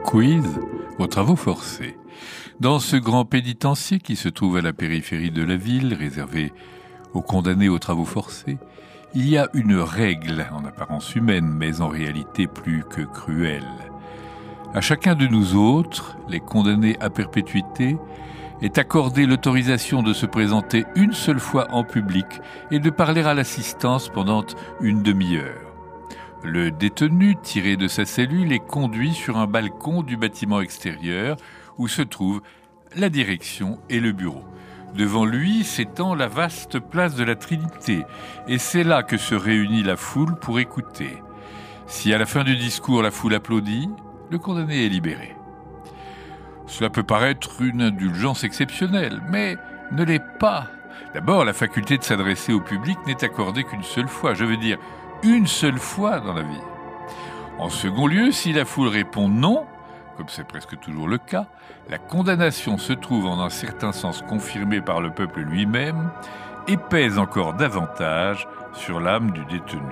quiz aux travaux forcés. Dans ce grand pénitencier qui se trouve à la périphérie de la ville, réservé aux condamnés aux travaux forcés, il y a une règle en apparence humaine, mais en réalité plus que cruelle. À chacun de nous autres, les condamnés à perpétuité, est accordée l'autorisation de se présenter une seule fois en public et de parler à l'assistance pendant une demi-heure. Le détenu, tiré de sa cellule, est conduit sur un balcon du bâtiment extérieur où se trouvent la direction et le bureau. Devant lui s'étend la vaste place de la Trinité, et c'est là que se réunit la foule pour écouter. Si à la fin du discours la foule applaudit, le condamné est libéré. Cela peut paraître une indulgence exceptionnelle, mais ne l'est pas. D'abord, la faculté de s'adresser au public n'est accordée qu'une seule fois, je veux dire une seule fois dans la vie. En second lieu, si la foule répond non, comme c'est presque toujours le cas, la condamnation se trouve en un certain sens confirmée par le peuple lui-même et pèse encore davantage sur l'âme du détenu,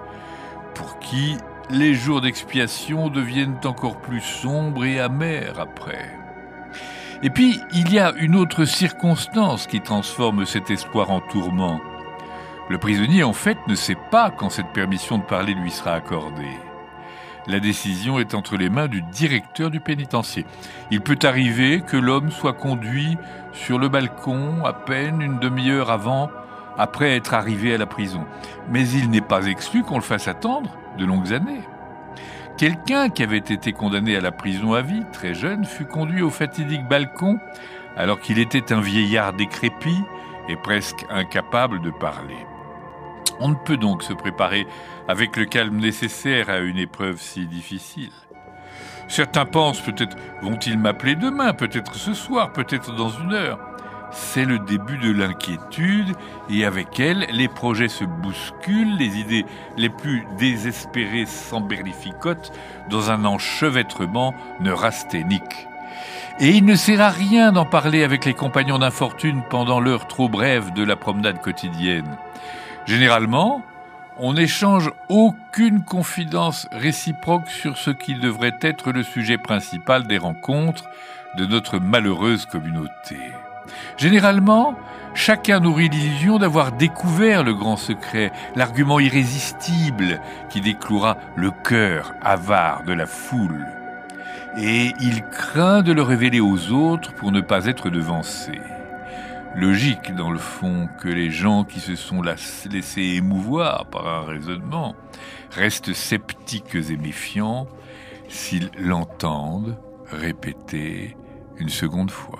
pour qui les jours d'expiation deviennent encore plus sombres et amers après. Et puis, il y a une autre circonstance qui transforme cet espoir en tourment. Le prisonnier, en fait, ne sait pas quand cette permission de parler lui sera accordée. La décision est entre les mains du directeur du pénitencier. Il peut arriver que l'homme soit conduit sur le balcon à peine une demi-heure après être arrivé à la prison. Mais il n'est pas exclu qu'on le fasse attendre de longues années. Quelqu'un qui avait été condamné à la prison à vie, très jeune, fut conduit au fatidique balcon alors qu'il était un vieillard décrépit et presque incapable de parler. On ne peut donc se préparer avec le calme nécessaire à une épreuve si difficile. Certains pensent peut-être vont-ils m'appeler demain, peut-être ce soir, peut-être dans une heure. C'est le début de l'inquiétude et avec elle, les projets se bousculent, les idées les plus désespérées s'emberlificotent dans un enchevêtrement neurasthénique. Et il ne sert à rien d'en parler avec les compagnons d'infortune pendant l'heure trop brève de la promenade quotidienne. Généralement, on n'échange aucune confidence réciproque sur ce qui devrait être le sujet principal des rencontres de notre malheureuse communauté. Généralement, chacun nourrit l'illusion d'avoir découvert le grand secret, l'argument irrésistible qui déclouera le cœur avare de la foule. Et il craint de le révéler aux autres pour ne pas être devancé. Logique, dans le fond, que les gens qui se sont laissés émouvoir par un raisonnement restent sceptiques et méfiants s'ils l'entendent répéter une seconde fois.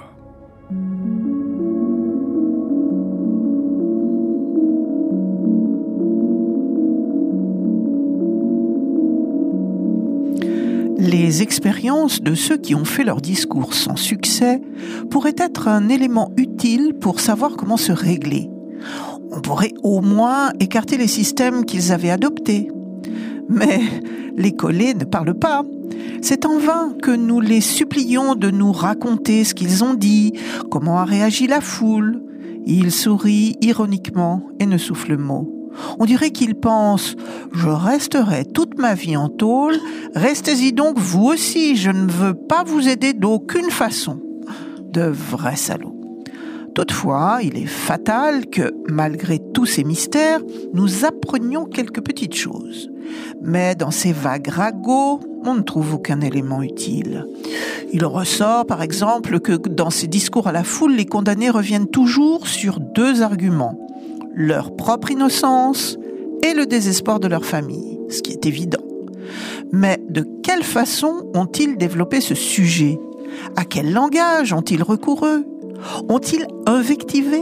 Les expériences de ceux qui ont fait leur discours sans succès pourraient être un élément utile pour savoir comment se régler. On pourrait au moins écarter les systèmes qu'ils avaient adoptés. Mais les collés ne parlent pas. C'est en vain que nous les supplions de nous raconter ce qu'ils ont dit, comment a réagi la foule. Ils sourient ironiquement et ne soufflent mot. On dirait qu'ils pensent « Je resterai toute ma vie en tôle, restez-y donc vous aussi, je ne veux pas vous aider d'aucune façon. » De vrais salauds. Toutefois, il est fatal que, malgré tous ces mystères, nous apprenions quelques petites choses. Mais dans ces vagues ragots, on ne trouve aucun élément utile. Il ressort, par exemple, que dans ces discours à la foule, les condamnés reviennent toujours sur deux arguments. Leur propre innocence et le désespoir de leur famille, ce qui est évident. Mais de quelle façon ont-ils développé ce sujet ? À quel langage ont-ils recouru ? Ont-ils invectivé ?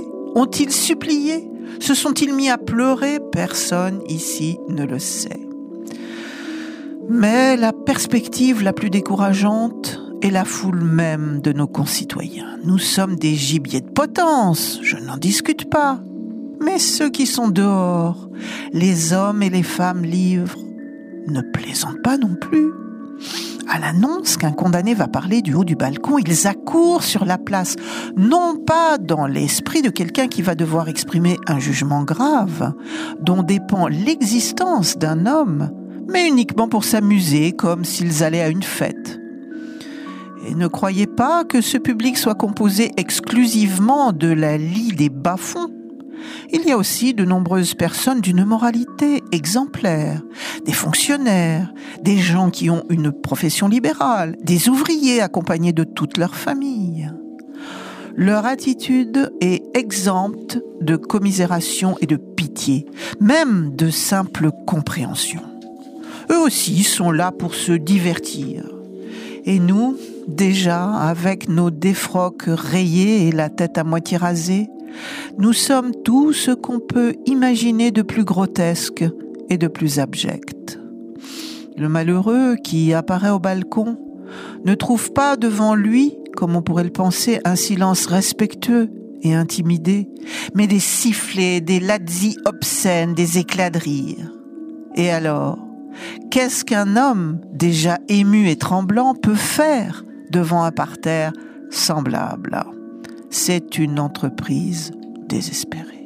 Ont-ils supplié ? Se sont-ils mis à pleurer ? Personne ici ne le sait. Mais la perspective la plus décourageante est la foule même de nos concitoyens. Nous sommes des gibiers de potence, je n'en discute pas. Mais ceux qui sont dehors, les hommes et les femmes libres, ne plaisantent pas non plus. À l'annonce qu'un condamné va parler du haut du balcon, ils accourent sur la place, non pas dans l'esprit de quelqu'un qui va devoir exprimer un jugement grave, dont dépend l'existence d'un homme, mais uniquement pour s'amuser comme s'ils allaient à une fête. Ne croyez pas que ce public soit composé exclusivement de la lie des bas-fonds. Il y a aussi de nombreuses personnes d'une moralité exemplaire, des fonctionnaires, des gens qui ont une profession libérale, des ouvriers accompagnés de toute leur famille. Leur attitude est exempte de commisération et de pitié, même de simple compréhension. Eux aussi sont là pour se divertir. Et nous, déjà, avec nos défroques rayés et la tête à moitié rasée, nous sommes tout ce qu'on peut imaginer de plus grotesque et de plus abject. Le malheureux qui apparaît au balcon ne trouve pas devant lui, comme on pourrait le penser, un silence respectueux et intimidé, mais des sifflets, des lazzi obscènes, des éclats de rire. Et alors, qu'est-ce qu'un homme déjà ému et tremblant peut faire devant un parterre semblable? C'est une entreprise désespérée.